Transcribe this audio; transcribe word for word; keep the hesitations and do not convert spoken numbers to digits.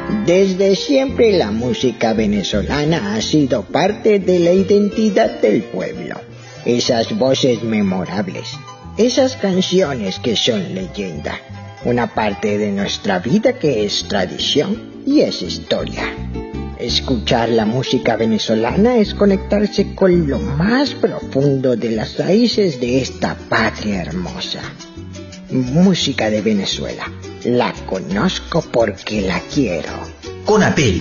Desde siempre la música venezolana ha sido parte de la identidad del pueblo. Esas voces memorables, esas canciones que son leyenda, una parte de nuestra vida que es tradición y es historia. Escuchar la música venezolana es conectarse con lo más profundo de las raíces de esta patria hermosa. Música de Venezuela, la conozco porque la quiero. Conatel,